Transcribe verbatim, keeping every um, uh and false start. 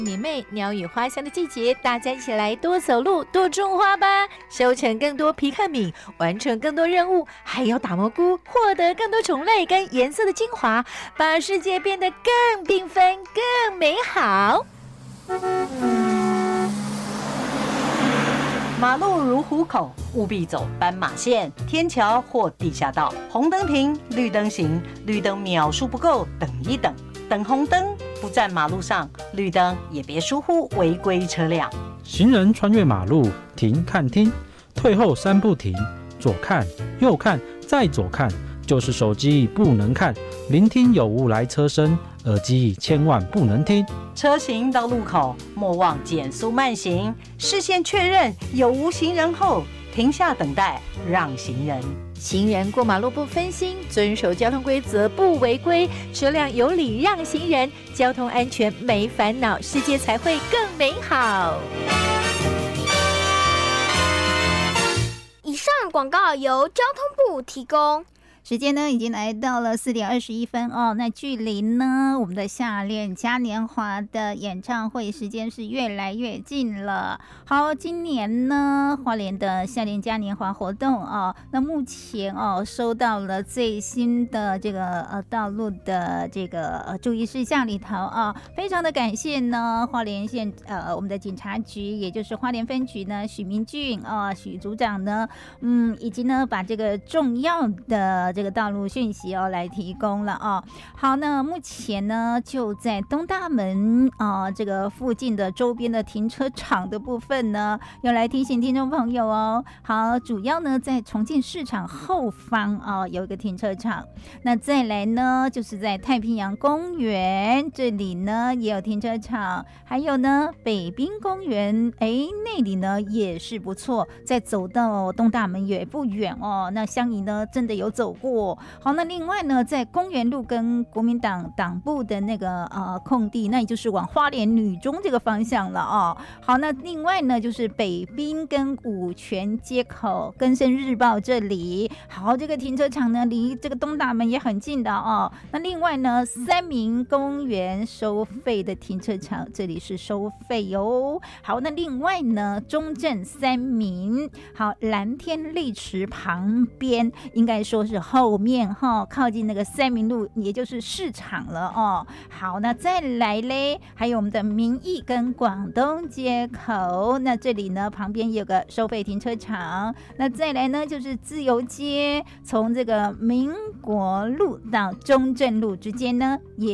明媚鸟语花香的季节，大家一起来多走路多种花吧，收成更多皮克敏，完成更多任务，还有打蘑菇，获得更多种类跟颜色的精华，把世界变得更缤纷更美好。 马路如虎口，务必走斑马线、天桥或地下道。红灯停，绿灯行，绿灯秒数不够，等一等。等红灯，不站马路上，绿灯也别疏忽违规车辆。 行人穿越马路，停看听，退后三步停，左看右看再左看，就是手机不能看，聆听有无来车声，耳机千万不能听。 车行到路口，莫忘减速慢行，视线确认有无行人后，停下等待，让行人。 行人过马路不分心，遵守交通规则不违规，车辆有礼让行人，交通安全没烦恼，世界才会更美好。 以上广告由交通部提供。 时间呢已经来到了四点二十一分哦，那距离呢我们的夏恋嘉年华的演唱会时间是越来越近了。好，今年呢花莲的夏恋嘉年华活动哦，那目前哦收到了最新的这个呃道路的这个呃注意事项里头啊，非常的感谢呢花莲县呃我们的警察局，也就是花莲分局呢许明俊啊许组长呢，嗯，以及呢把这个重要的这个道路讯息哦来提供了哦。好，那目前呢就在东大门啊、呃、这个附近的周边的停车场的部分呢，要来提醒听众朋友哦。好，主要呢在重庆市场后方啊、呃、有一个停车场，那再来呢就是在太平洋公园这里呢也有停车场，还有呢北滨公园，哎那里呢也是不错，再走到东大门也不远哦。那香怡呢真的有走过。好，那另外呢在公园路跟国民党党部的那个呃空地，那也就是往花莲女中这个方向了哦。好，那另外呢就是北滨跟五权街口更生日报这里，好，这个停车场呢离这个东大门也很近的哦。那另外呢三民公园收费的停车场这里是收费哟。好，那另外呢中正三民，好，蓝天丽池旁边应该说是后面哈，靠近那个三民路，也就是市场了哦。好，那再来嘞，还有我们的民意跟广东街口，那这里呢旁边有个收费停车场。那再来呢就是自由街，从这个民国路到中正路之间呢也